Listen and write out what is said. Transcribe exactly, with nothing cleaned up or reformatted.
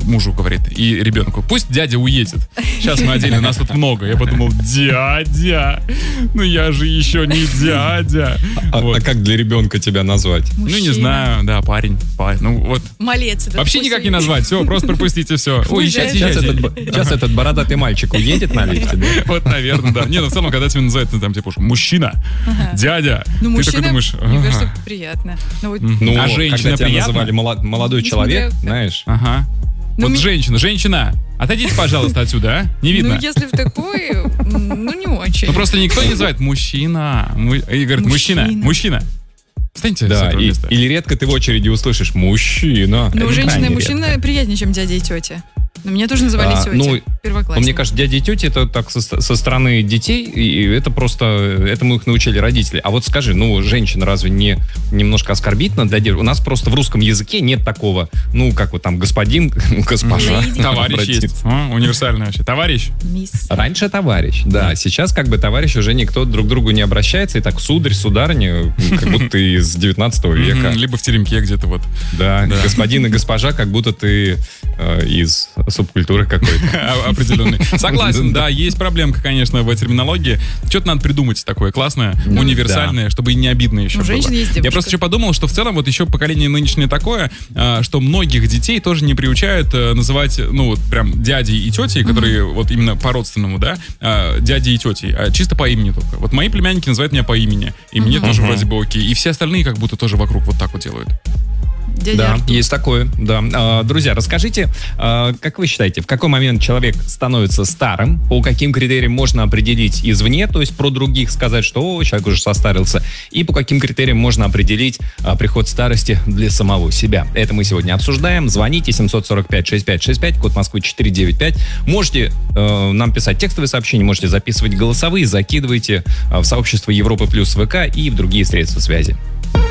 мужу говорит и ребенку: пусть дядя уедет. Сейчас мы одели, нас тут много. Я подумал: дядя, ну я же еще не дядя. А, вот. а как для ребенка тебя назвать? Мужчина. Ну не знаю, да, парень, парень. Ну вот. Малец. Вообще никак не назвать, все, просто пропустите все. Ой, сейчас, сейчас, этот, сейчас этот бородатый мальчик уедет на лифте, да? Вот, наверное, да. Не, ну в целом, когда тебя называют, там, типа, мужчина, ага. дядя, ну, ты мужчина, такой думаешь... Мне кажется, приятно. Ну, вот, ну а женщина когда тебя называли молодой человек, смотря... знаешь? Ага. Ну, вот ми... женщина, женщина, отойдите, пожалуйста, отсюда, а? Не видно. Ну, если в такой, ну, не очень. Ну, просто никто не называет мужчина. И говорит: мужчина, мужчина. Встаньте да, с этого и, места. Или редко ты в очереди услышишь: мужчина. Ну, женщина и мужчина редко. приятнее, чем дядя и тетя. Но меня тоже называли а, тетя, ну, первоклассник. Мне кажется, дяди и тети это так со, со стороны детей, и это просто, этому их научили родители. А вот скажи, ну, женщина разве не немножко оскорбительна для девушек? У нас просто в русском языке нет такого, ну, как вот там господин, госпожа. Товарищ есть. А, универсальный вообще. Товарищ. Мисс. Раньше товарищ, да. Сейчас как бы товарищ уже никто друг к другу не обращается, и так сударь, сударыня, как будто ты из девятнадцатого века. Либо в теремке где-то вот. Да, господин и госпожа, как будто ты из субкультуры какой-то. Определенный. Согласен, да, есть проблемка, конечно, в терминологии. Что-то надо придумать такое классное, ну, универсальное, да. чтобы и не обидно еще ну, было. Есть Я просто еще подумал, что в целом вот еще поколение нынешнее такое, что многих детей тоже не приучают называть, ну, вот прям дядей и тетей, которые mm-hmm. вот именно по-родственному, да, дядей и тетей, а чисто по имени только. Вот мои племянники называют меня по имени, и mm-hmm. мне тоже mm-hmm. вроде бы окей. И все остальные как будто тоже вокруг вот так вот делают. Дядя да, Артур. Есть такое, да. А, друзья, расскажите, а, как вы считаете, в какой момент человек становится старым, по каким критериям можно определить извне, то есть про других сказать, что о, человек уже состарился, и по каким критериям можно определить а, приход старости для самого себя. Это мы сегодня обсуждаем. Звоните семь сорок пять шестьдесят пять шестьдесят пять, код Москвы четыре девять пять. Можете э, нам писать текстовые сообщения, можете записывать голосовые, закидывайте э, в сообщество Европа плюс ВК и в другие средства связи.